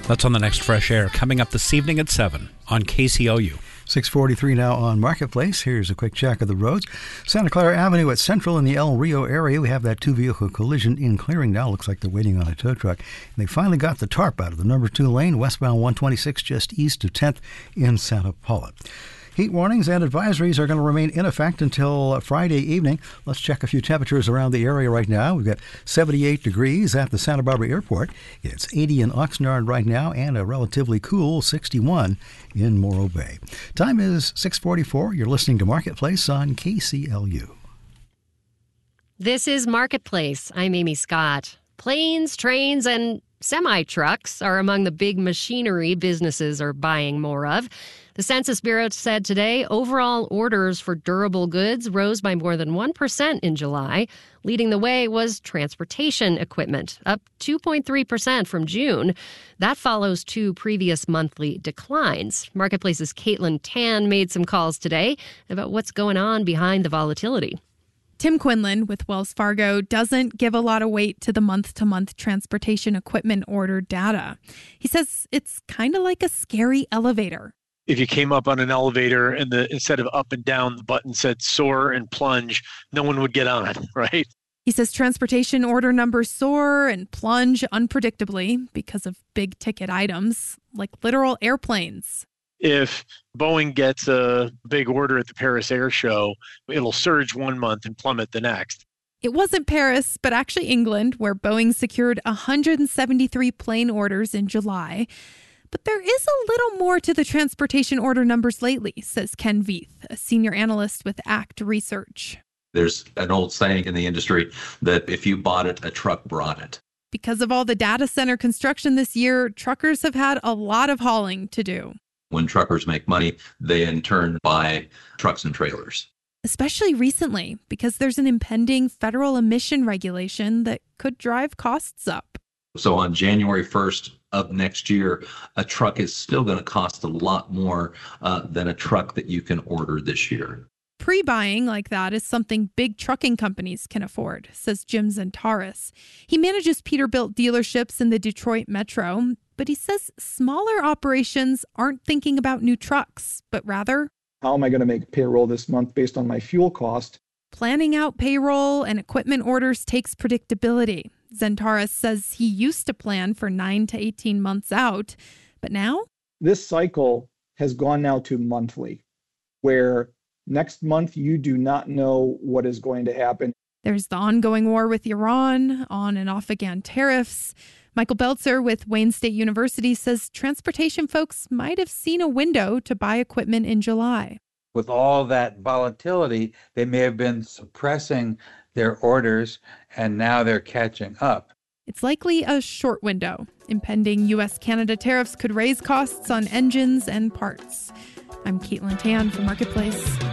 That's on the next Fresh Air, coming up this evening at 7 on KCLU. 6:43 now on Marketplace. Here's a quick check of the roads. Santa Clara Avenue at Central in the El Rio area. We have that two-vehicle collision in clearing now. Looks like they're waiting on a tow truck. And they finally got the tarp out of the number 2 lane, westbound 126, just east of 10th in Santa Paula. Heat warnings and advisories are going to remain in effect until Friday evening. Let's check a few temperatures around the area right now. We've got 78 degrees at the Santa Barbara Airport. It's 80 in Oxnard right now and a relatively cool 61 in Morro Bay. Time is 6:44. You're listening to Marketplace on KCLU. This is Marketplace. I'm Amy Scott. Planes, trains, and semi-trucks are among the big machinery businesses are buying more of. The Census Bureau said today overall orders for durable goods rose by more than 1% in July. Leading the way was transportation equipment, up 2.3% from June. That follows 2 previous monthly declines. Marketplace's Caitlin Tan made some calls today about what's going on behind the volatility. Tim Quinlan with Wells Fargo doesn't give a lot of weight to the month-to-month transportation equipment order data. He says it's kind of like a scary elevator. If you came up on an elevator and instead of up and down, the button said soar and plunge, no one would get on, right? He says transportation order numbers soar and plunge unpredictably because of big ticket items like literal airplanes. If Boeing gets a big order at the Paris Air Show, it'll surge one month and plummet the next. It wasn't Paris, but actually England, where Boeing secured 173 plane orders in July. But there is a little more to the transportation order numbers lately, says Ken Veith, a senior analyst with ACT Research. There's an old saying in the industry that if you bought it, a truck brought it. Because of all the data center construction this year, truckers have had a lot of hauling to do. When truckers make money, they in turn buy trucks and trailers. Especially recently, because there's an impending federal emission regulation that could drive costs up. So on January 1st of next year, a truck is still going to cost a lot more than a truck that you can order this year. Pre-buying like that is something big trucking companies can afford, says Jim Zentaris. He manages Peterbilt dealerships in the Detroit metro, but he says smaller operations aren't thinking about new trucks, but rather, how am I going to make payroll this month based on my fuel cost? Planning out payroll and equipment orders takes predictability. Zentaris says he used to plan for 9 to 18 months out, but now? This cycle has gone now to monthly, where next month you do not know what is going to happen. There's the ongoing war with Iran, on and off again tariffs. Michael Belzer with Wayne State University says transportation folks might have seen a window to buy equipment in July. With all that volatility, they may have been suppressing their orders, and now they're catching up. It's likely a short window. Impending U.S.-Canada tariffs could raise costs on engines and parts. I'm Caitlin Tan for Marketplace.